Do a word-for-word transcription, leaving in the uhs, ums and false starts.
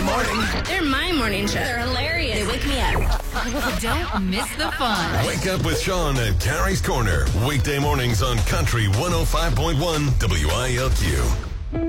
morning. They're my morning show. They're hilarious. They wake me up. Don't miss the fun. Wake up with Sean and Carrie's Corner. Weekday mornings on Country one oh five point one W I L Q.